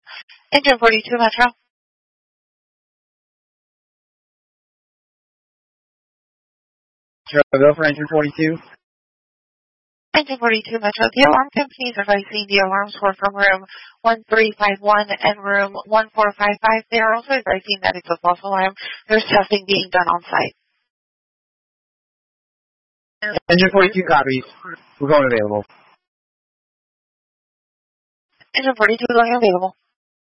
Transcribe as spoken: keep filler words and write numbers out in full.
Engine forty-two Metro. Sure, go for engine forty-two. Engine forty-two Metro. The alarm company is advising the alarms were from room one three five one and room one four five five. They are also advising that it's a false alarm. There's testing being done on site. Engine forty-two copies. We're going available. Engine forty-two going available.